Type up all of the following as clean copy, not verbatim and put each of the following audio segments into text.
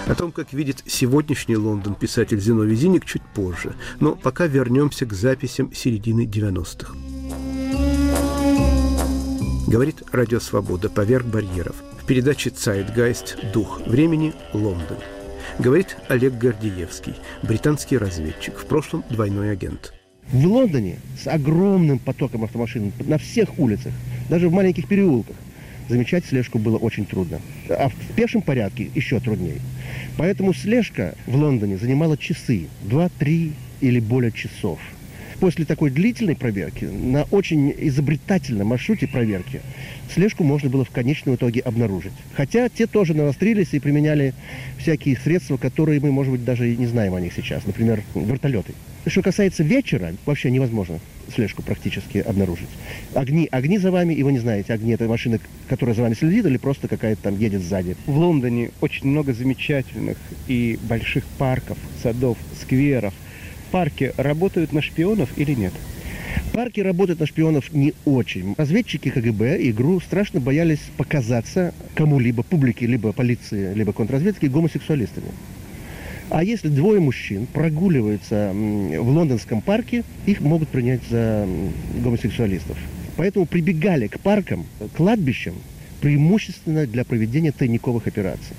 О том, как видит сегодняшний Лондон писатель Зиновий Зиник, чуть позже. Но пока вернемся к записям середины 90-х. Говорит Радио Свобода «Поверх барьеров» в передаче «Цайтгайст. Дух времени. Лондон». Говорит Олег Гордеевский, британский разведчик, в прошлом двойной агент. В Лондоне с огромным потоком автомашин на всех улицах, даже в маленьких переулках, замечать слежку было очень трудно. А в пешем порядке еще труднее. Поэтому слежка в Лондоне занимала часы, 2-3 или более часов. После такой длительной проверки, на очень изобретательном маршруте проверки, слежку можно было в конечном итоге обнаружить. Хотя те тоже навострились и применяли всякие средства, которые мы, может быть, даже и не знаем о них сейчас. Например, вертолеты. Что касается вечера, вообще невозможно слежку практически обнаружить. Огни за вами, и вы не знаете, огни — это машина, которая за вами следит, или просто какая-то там едет сзади. В Лондоне очень много замечательных и больших парков, садов, скверов. Парки работают на шпионов или нет? Парки работают на шпионов не очень. Разведчики КГБ и ГРУ страшно боялись показаться кому-либо, публике, либо полиции, либо контрразведке, гомосексуалистами. А если двое мужчин прогуливаются в лондонском парке, их могут принять за гомосексуалистов. Поэтому прибегали к паркам, кладбищам, преимущественно для проведения тайниковых операций.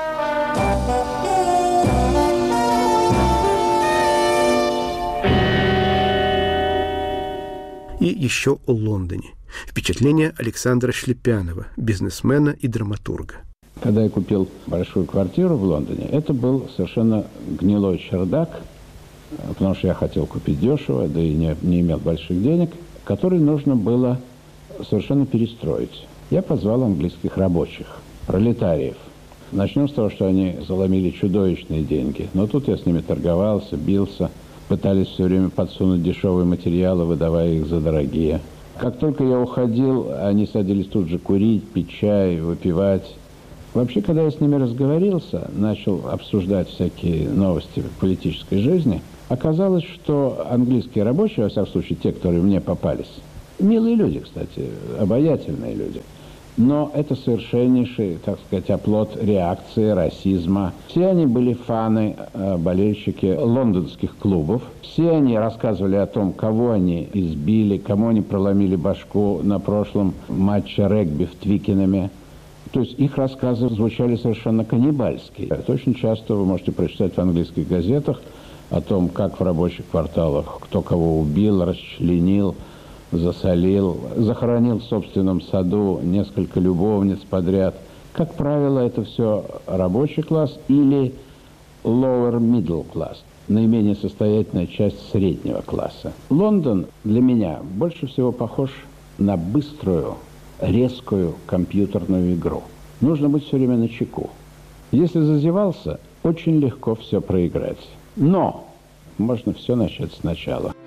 И еще о Лондоне. Впечатление Александра Шлепянова, бизнесмена и драматурга. Когда я купил большую квартиру в Лондоне, это был совершенно гнилой чердак, потому что я хотел купить дешево, да и не имел больших денег, который нужно было совершенно перестроить. Я позвал английских рабочих, пролетариев. Начнем с того, что они заломили чудовищные деньги. Но тут я с ними торговался, бился, пытались все время подсунуть дешевые материалы, выдавая их за дорогие. Как только я уходил, они садились тут же курить, пить чай, выпивать. Вообще, когда я с ними разговорился, начал обсуждать всякие новости политической жизни, оказалось, что английские рабочие, во всяком случае, те, которые мне попались, милые люди, кстати, обаятельные люди, но это совершеннейший, так сказать, оплот реакции, расизма. Все они были фаны, болельщики лондонских клубов. Все они рассказывали о том, кого они избили, кому они проломили башку на прошлом матче регби в Твикенаме. То есть их рассказы звучали совершенно каннибальски. Это очень часто вы можете прочитать в английских газетах о том, как в рабочих кварталах кто кого убил, расчленил, засолил, захоронил в собственном саду несколько любовниц подряд. Как правило, это все рабочий класс или lower middle class, наименее состоятельная часть среднего класса. Лондон для меня больше всего похож на быструю, резкую компьютерную игру. Нужно быть все время начеку. Если зазевался, очень легко все проиграть. Но можно все начать сначала.